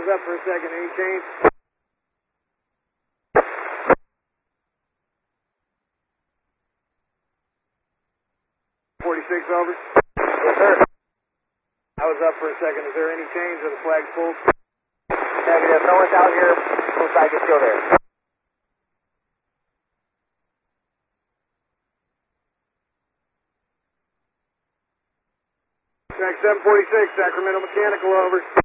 was up for a second. Any change? Over. Yes, sir. I was up for a second. Is there any change or the flag's pulled? Negative. No one's out here. Looks like it's still there. Track 746, Sacramento Mechanical, over.